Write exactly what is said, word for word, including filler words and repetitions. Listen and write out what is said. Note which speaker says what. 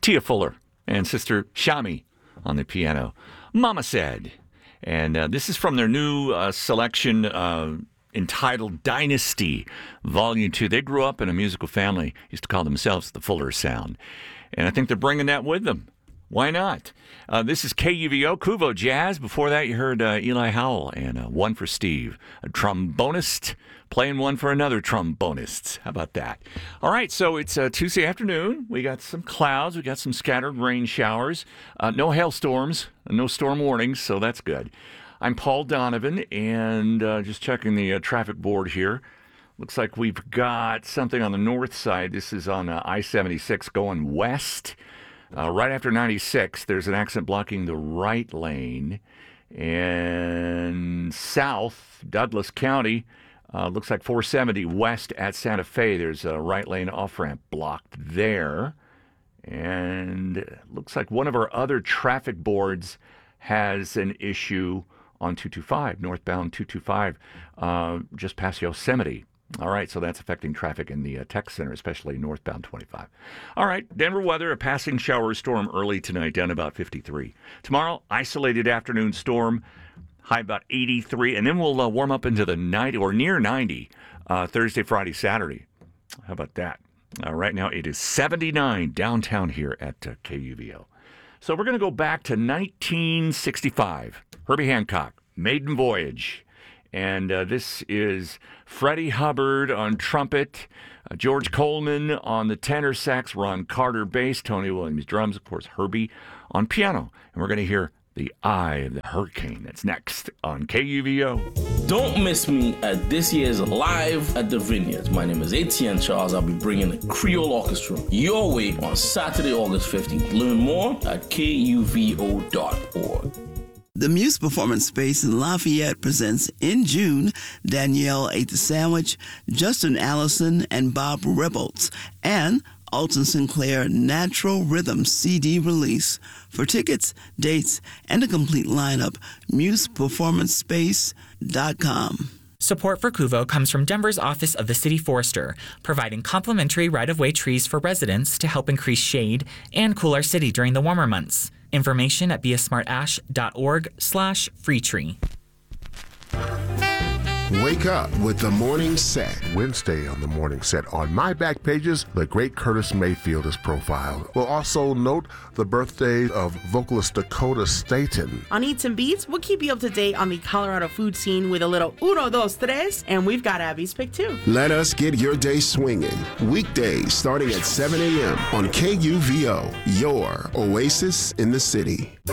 Speaker 1: Tia Fuller and Sister Shami on the piano. Mama Said. And uh, this is from their new uh, selection uh, entitled Dynasty, Volume two. They grew up in a musical family, used to call themselves the Fuller Sound. And I think they're bringing that with them. Why not? Uh, this is K U V O, Kuvo Jazz. Before that, you heard uh, Eli Howell and uh, One for Steve, a trombonist playing one for another trombonist. How about that? All right, so it's uh, Tuesday afternoon. We got some clouds. We got some scattered rain showers. Uh, no hailstorms, no storm warnings, so that's good. I'm Paul Donovan, and uh, just checking the uh, traffic board here. Looks like we've got something on the north side. This is on uh, I seventy-six going west. Uh, right after ninety-six, there's an accident blocking the right lane. And south, Douglas County, uh, looks like four seventy west at Santa Fe. There's a right lane off-ramp blocked there. And looks like one of our other traffic boards has an issue on two twenty-five, northbound two twenty-five, uh, just past Yosemite. All right, so that's affecting traffic in the uh, tech center, especially northbound twenty-five. All right, Denver weather, a passing shower storm early tonight, down about fifty-three. Tomorrow, isolated afternoon storm, high about eighty-three, and then we'll uh, warm up into the ninety or near ninety uh, Thursday, Friday, Saturday. How about that? Uh, right now, it is seventy-nine downtown here at uh, K U V O. So we're going to go back to nineteen sixty-five. Herbie Hancock, Maiden Voyage. And uh, this is Freddie Hubbard on trumpet, uh, George Coleman on the tenor sax, Ron Carter bass, Tony Williams drums, of course, Herbie on piano. And we're going to hear The Eye of the Hurricane. That's next on K U V O.
Speaker 2: Don't miss me at this year's Live at the Vineyards. My name is Etienne Charles. I'll be bringing the Creole Orchestra your way on Saturday, August fifteenth. Learn more at K U V O dot org.
Speaker 3: The Muse Performance Space in Lafayette presents in June Danielle Ate the Sandwich, Justin Allison, and Bob Rebholz, and Alton Sinclair Natural Rhythm C D release. For tickets, dates, and a complete lineup, muse performance space dot com.
Speaker 4: Support for Kuvo comes from Denver's Office of the City Forester, providing complimentary right-of-way trees for residents to help increase shade and cool our city during the warmer months. Information at beasmartash.org slash free tree.
Speaker 5: Wake up with the Morning Set. Wednesday on the Morning Set. On my back pages, the great Curtis Mayfield is profiled. We'll also note the birthday of vocalist Dakota Staten.
Speaker 6: On Eats and Beats, we'll keep you up to date on the Colorado food scene with a little uno, dos, tres, and we've got Abby's pick too.
Speaker 5: Let us get your day swinging. Weekdays starting at seven a.m. on K U V O, your oasis in the city.